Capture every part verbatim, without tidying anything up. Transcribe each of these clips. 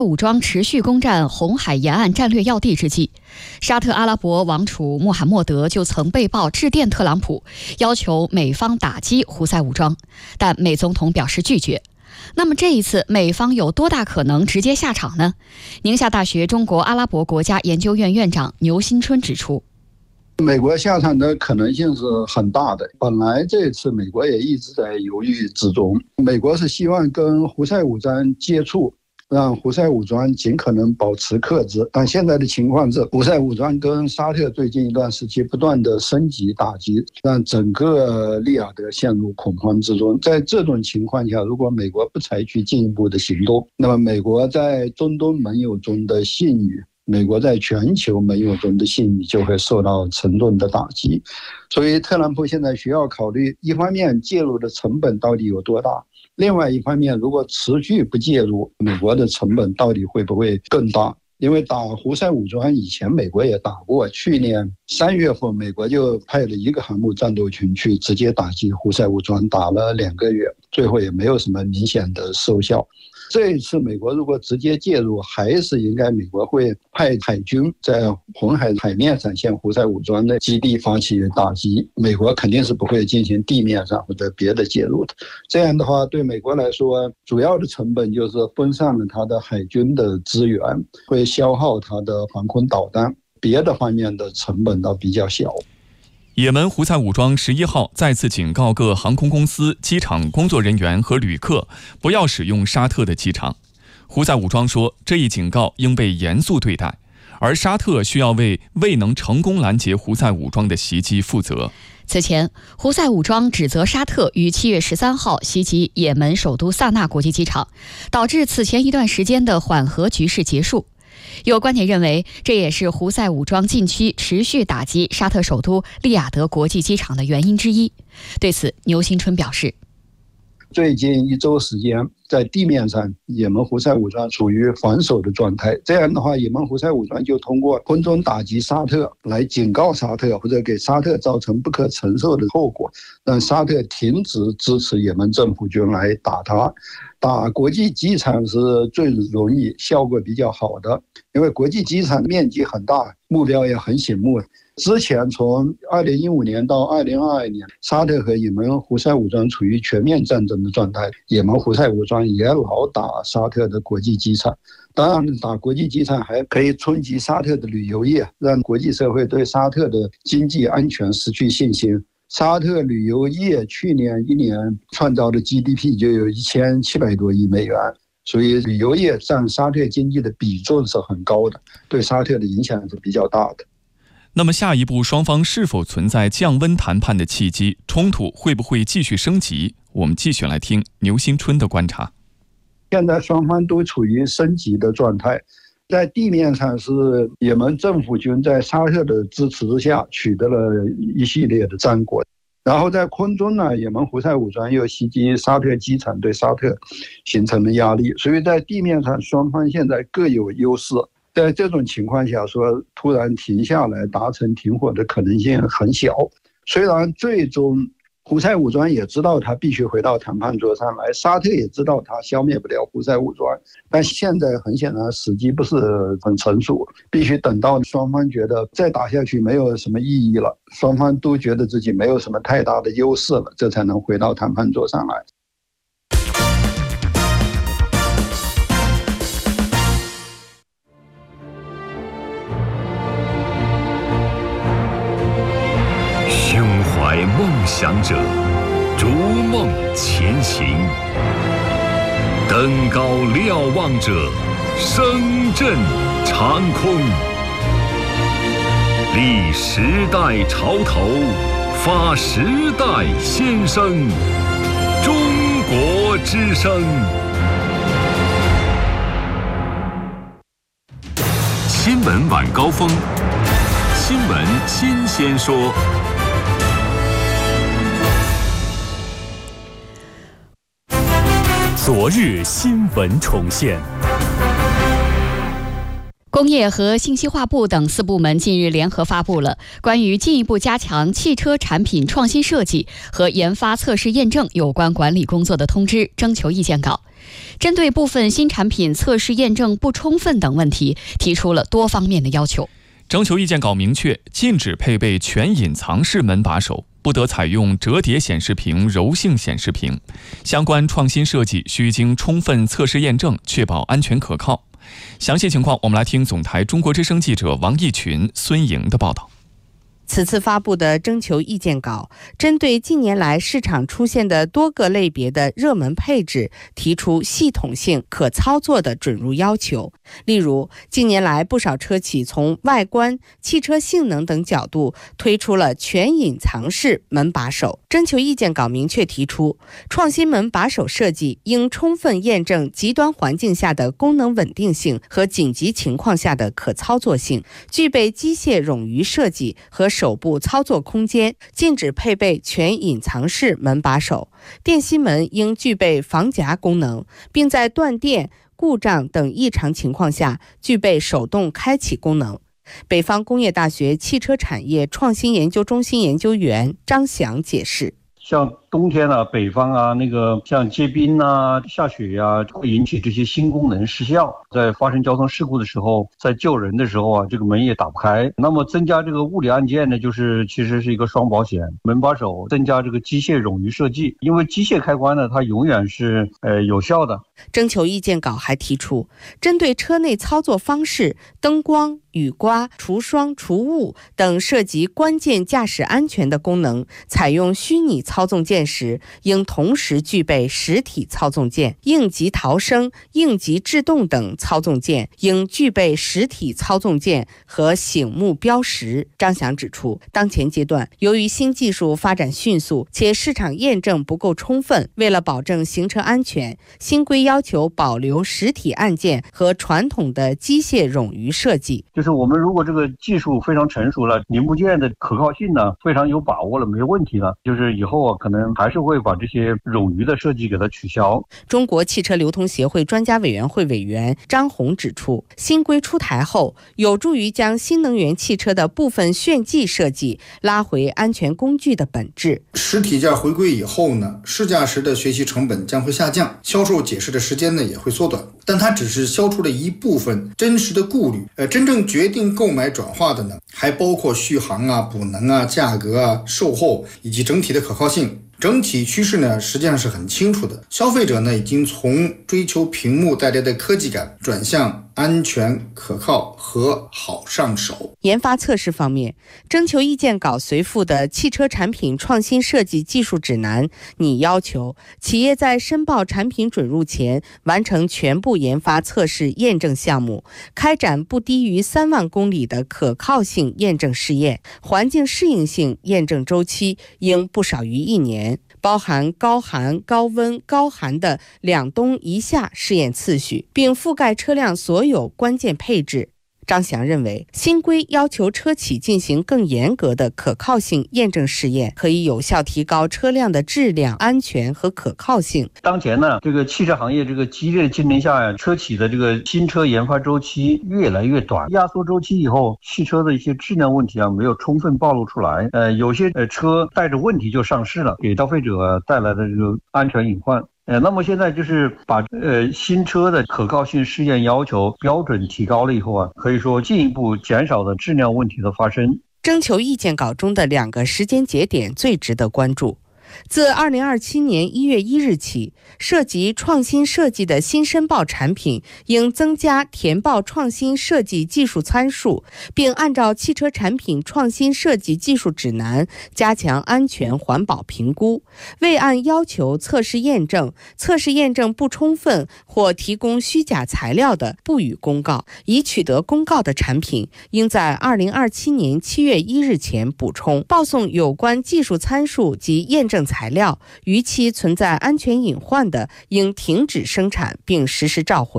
武装持续攻占红海沿岸战略要地之际，沙特阿拉伯王储穆罕默德就曾被曝致电特朗普，要求美方打击胡塞武装，但美总统表示拒绝。那么这一次美方有多大可能直接下场呢？宁夏大学中国阿拉伯国家研究院院长牛新春指出， 美国下场的可能性是很大的。本来这一次美国也一直在犹豫之中，美国是希望跟胡塞武装接触，让胡塞武装尽可能保持克制，但现在的情况是，胡塞武装跟沙特最近一段时期不断的升级打击，让整个利雅得陷入恐慌之中。在这种情况下，如果美国不采取进一步的行动，那么美国在中东盟友中的信誉，美国在全球盟友中的信誉就会受到沉重的打击。所以特朗普现在需要考虑，一方面介入的成本到底有多大，另外一方面，如果持续不介入，美国的成本到底会不会更大？因为打胡塞武装以前美国也打过，去年三月份美国就派了一个航母战斗群去直接打击胡塞武装，打了两个月，最后也没有什么明显的收效。这一次美国如果直接介入，还是应该美国会派海军在红海海面上向胡塞武装的基地发起打击，美国肯定是不会进行地面上或者别的介入的。这样的话对美国来说，主要的成本就是分散了它的海军的资源，会消耗它的防空导弹，别的方面的成本倒比较小。 也门胡塞武装十一号再次警告各航空公司、机场工作人员和旅客不要使用沙特的机场。胡塞武装说，这一警告应被严肃对待，而沙特需要为未能成功拦截胡塞武装的袭击负责。 此前，胡塞武装指责沙特于七月十三号袭击也门首都萨那国际机场，导致此前一段时间的缓和局势结束。有观点认为，这也是胡塞武装近期持续打击沙特首都利雅得国际机场的原因之一。对此，牛新春表示， 最近一周时间，在地面上也门胡塞武装处于防守的状态，这样的话，也门胡塞武装就通过空中打击沙特来警告沙特，或者给沙特造成不可承受的后果，让沙特停止支持也门政府军来打他。打国际机场是最容易、效果比较好的，因为国际机场面积很大，目标也很醒目。之前从二零一五年到二零二二年，沙特和也门胡塞武装处于全面战争的状态，也门胡塞武装也老打沙特的国际机场。当然，打国际机场还可以冲击沙特的旅游业，让国际社会对沙特的经济安全失去信心。沙特旅游业去年一年创造的 G D P 就有一千七百多亿美元，所以旅游业占沙特经济的比重是很高的，对沙特的影响是比较大的。 那么下一步双方是否存在降温谈判的契机？冲突会不会继续升级？我们继续来听牛新春的观察。 现在双方都处于升级的状态，在地面上是也门政府军在沙特的支持之下取得了一系列的战果，然后在空中呢，也门胡塞武装又袭击沙特机场，对沙特形成了压力，所以在地面上双方现在各有优势。在这种情况下说突然停下来达成停火的可能性很小，虽然最终胡塞武装也知道他必须回到谈判桌上来，沙特也知道他消灭不了胡塞武装，但现在很显然时机不是很成熟，必须等到双方觉得再打下去没有什么意义了，双方都觉得自己没有什么太大的优势了，这才能回到谈判桌上来。 梦想者逐梦前行，登高瞭望者声震长空，立时代潮头，发时代先声，中国之声。新闻晚高峰，新闻新鲜说。 昨日新闻重现。 工业和信息化部等四部门近日联合发布了关于进一步加强汽车产品创新设计和研发测试验证有关管理工作的通知征求意见稿，针对部分新产品测试验证不充分等问题，提出了多方面的要求。 征求意见稿明确，禁止配备全隐藏式门把手，不得采用折叠显示屏、柔性显示屏。相关创新设计需经充分测试验证，确保安全可靠。详细情况，我们来听总台中国之声记者王义群、孙莹的报道。 此次发布的征求意见稿，针对近年来市场出现的多个类别的热门配置，提出系统性、可操作的准入要求。例如，近年来不少车企从外观、汽车性能等角度推出了全隐藏式门把手。征求意见稿明确提出，创新门把手设计应充分验证极端环境下的功能稳定性和紧急情况下的可操作性，具备机械冗余设计和手部操作空间，禁止配备全隐藏式门把手。电吸门应具备防夹功能，并在断电、故障等异常情况下具备手动开启功能。北方工业大学汽车产业创新研究中心研究员张翔解释， 像冬天啊，北方啊，那个像结冰啊、下雪呀、啊，会引起这些新功能失效。在发生交通事故的时候，在救人的时候啊，这个门也打不开。那么增加这个物理按键呢，就是其实是一个双保险。门把手增加这个机械冗余设计，因为机械开关呢，它永远是呃有效的。 征求意见稿还提出，针对车内操作方式、灯光、雨刮、除霜、除雾等涉及关键驾驶安全的功能，采用虚拟操纵键时，应同时具备实体操纵键；应急逃生、应急制动等操纵键应具备实体操纵键和醒目标识。张翔指出，当前阶段由于新技术发展迅速，且市场验证不够充分，为了保证行车安全，新规要求保留实体按键和传统的机械冗余设计。 就是我们如果这个技术非常成熟了，零部件的可靠性呢非常有把握了，没问题了，就是以后啊可能还是会把这些冗余的设计给它取消。 中国汽车流通协会专家委员会委员张红指出，新规出台后，有助于将新能源汽车的部分炫技设计拉回安全工具的本质。 实体件回归以后呢，试驾时的学习成本将会下降，销售解释的时间呢也会缩短，但它只是消除了一部分真实的顾虑。呃，真正决定购买转化的呢，还包括续航啊、补能啊、价格啊、售后以及整体的可靠性。整体趋势呢，实际上是很清楚的。消费者呢，已经从追求屏幕带来的科技感，转向安全、可靠和好上手。 研发测试方面，征求意见稿随附的汽车产品创新设计技术指南拟要求企业在申报产品准入前，完成全部研发测试验证项目，开展不低于三万公里的可靠性验证试验，环境适应性验证周期应不少于一年。包含高寒、高温、高寒的两冬一夏试验次序，并覆盖车辆所有关键配置。张翔认为，新规要求车企进行更严格的可靠性验证试验，可以有效提高车辆的质量、安全和可靠性。 当前呢，这个汽车行业这个激烈竞争下呀，车企的这个新车研发周期越来越短，压缩周期以后，汽车的一些质量问题啊没有充分暴露出来，呃，有些呃车带着问题就上市了，给消费者带来的这个安全隐患。呃，那么现在就是把呃新车的可靠性试验要求标准提高了以后啊，可以说进一步减少了质量问题的发生。 征求意见稿中的两个时间节点最值得关注。自二零二七年一月一日起，涉及创新设计的新申报产品应增加填报创新设计技术参数，并按照汽车产品创新设计技术指南加强安全环保评估。未按要求测试验证、测试验证不充分或提供虚假材料的，不予公告。已取得公告的产品，应在二零二七年七月一日前补充报送有关技术参数及验证材料，逾期存在安全隐患的，应停止生产并实施召回。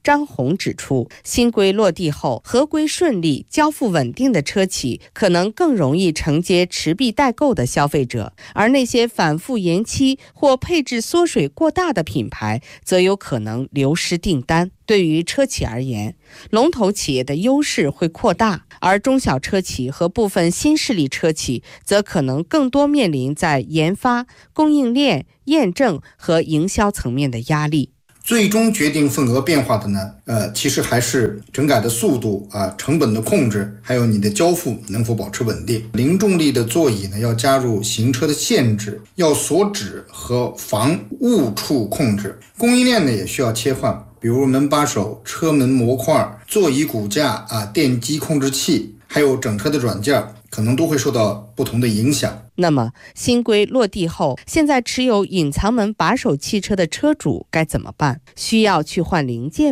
张红指出，新规落地后，合规顺利、交付稳定的车企可能更容易承接持币待购的消费者，而那些反复延期或配置缩水过大的品牌，则有可能流失订单。对于车企而言，龙头企业的优势会扩大，而中小车企和部分新势力车企则可能更多面临在研发、供应链、验证和营销层面的压力。 最终决定份额变化的呢，呃，其实还是整改的速度啊、成本的控制，还有你的交付能否保持稳定。零重力的座椅呢，要加入行车的限制，要锁止和防误触控制。供应链呢，也需要切换，比如门把手、车门模块、座椅骨架啊、电机控制器，还有整车的软件，可能都会受到不同的影响。 那么新规落地后，现在持有隐藏门把手汽车的车主该怎么办？需要去换零件